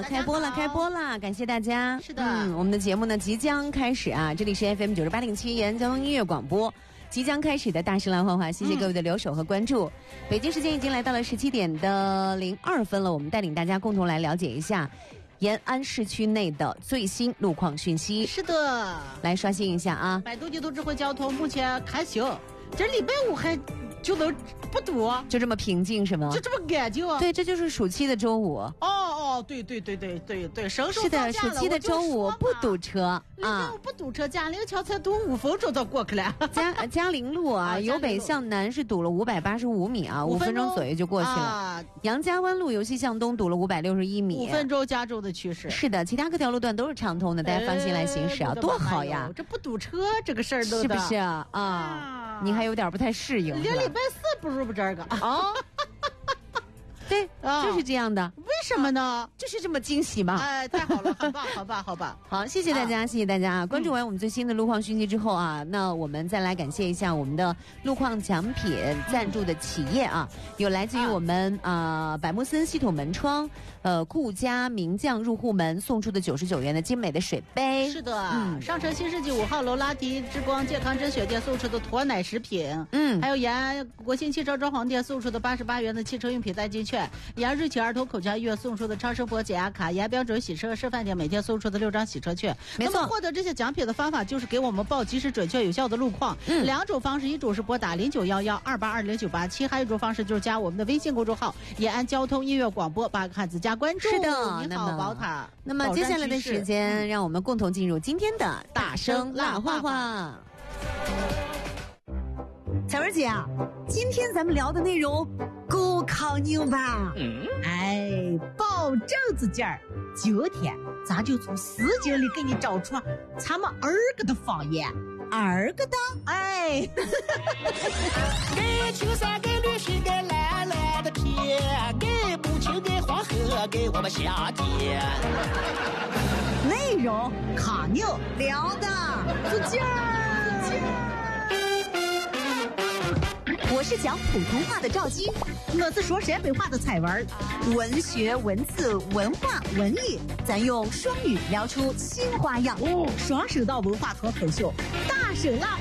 开播了，开播了！感谢大家。 是的， 我们的节目呢即将开始啊，这里是 FM 98.7延安交通音乐广播，即将开始的大声浪花花，谢谢各位的留守和关注。北京时间已经来到了17点的02分了，我们带领大家共同来了解一下延安市区内的最新路况讯息。 是的， 来刷新一下啊！ 百度地图智慧交通目前还行，这礼拜五还就能不堵， 就这么平静是吗？ 就这么干净。 对，这就是暑期的周五。 对，省是的，暑期的周五不堵车啊，不堵车，嘉陵桥才堵5分钟就过去了。 嘉陵路啊，由北向南是堵了585米啊，5分钟左右就过去了。杨家湾路由西向东堵了561米 ，5分钟加州的趋势。 是的，其他各条路段都是畅通的，大家放心来行驶啊，多好呀！ 这不堵车这个事儿都是不是啊？你还有点不太适应。 连礼拜4不如不这个啊。 对，就是这样的。 为什么呢？ 就是这么惊喜嘛！ 哎，太好了，很棒， 好，谢谢大家，谢谢大家啊！关注完我们最新的路况讯息之后啊，那我们再来感谢一下我们的路况奖品赞助的企业啊，有来自于我们百慕森系统门窗，顾家名匠入户门送出的99元的精美的水杯。 是的，上城新世纪5号楼拉提之光健康真雪店送出的驼奶食品，还有延安国信汽车装潢店送出的88元的汽车用品代金券。延安瑞奇儿童口腔医院送出的超声波减压卡，延安标准洗车示范店每天送出的6张洗车券。 没错， 那么获得这些奖品的方法就是给我们报及时准确有效的路况。2种方式，一种是拨打0911282097，还有一种方式就是加我们的微信公众号延安交通音乐广播，8个汉字加关注。 是的， 你好，宝塔。 那么接下来的时间，让我们共同进入今天的大声辣话话。 彩文姐啊，今天咱们聊的内容够抗牛吧？哎，保证子劲儿。今天咱就从诗经里给你找出咱们二个的方言，二个的哎。 给青山，给绿水，给蓝蓝的天，给母亲，给黄河，给我们夏天。 内容抗牛聊的子劲儿。我是讲普通话的赵姬，我是说陕北话的彩文。文学、文字、文化、文艺，咱用双语聊出新花样。双声道文化脱口秀，大声辣